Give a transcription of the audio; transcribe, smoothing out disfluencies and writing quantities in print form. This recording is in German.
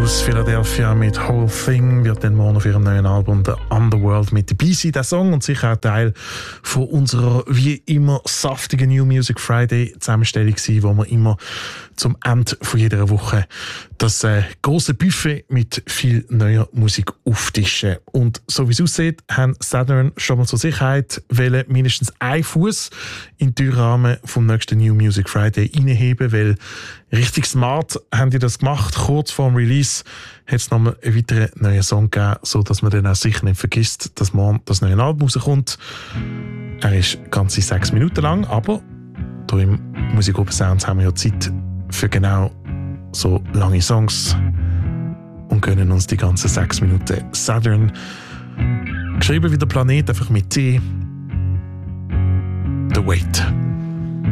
aus Philadelphia mit Whole Thing wird dann morgen auf ihrem neuen Album The Underworld mit dabei sein. Der Song und sicher auch Teil von unserer wie immer saftigen New Music Friday Zusammenstellung sein, wo wir immer zum Ende von jeder Woche das große Buffet mit viel neuer Musik auftischen. Und so wie es aussieht, haben Southern schon mal zur Sicherheit mindestens einen Fuß in den Türrahmen vom nächsten New Music Friday reinheben, weil richtig smart haben die das gemacht. Kurz vor dem Release hat es nochmal einen weiteren neuen Song gegeben, sodass man dann auch sicher nicht vergisst, dass morgen das neue Album rauskommt. Er ist ganze 6 Minuten lang, aber hier im Musik Open Sounds haben wir ja Zeit für genau so lange Songs und gönnen uns die ganzen 6 Minuten Southern. Geschrieben wie der Planet, einfach mit T. The Wait.